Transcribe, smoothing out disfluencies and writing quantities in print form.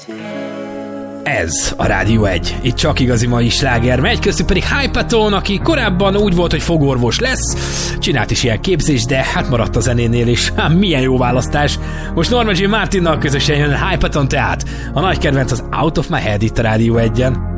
Ez a Rádió 1. Itt csak igazi mai sláger megy, köztük pedig Hypaton, aki korábban úgy volt, hogy fogorvos lesz, csinált is ilyen képzést, de hát maradt a zenénél is. Milyen jó választás. Most Norma Jean Martinnal közösen jön Hypaton, tehát a nagy kedvenc az Out of My Head itt a Rádió 1-en.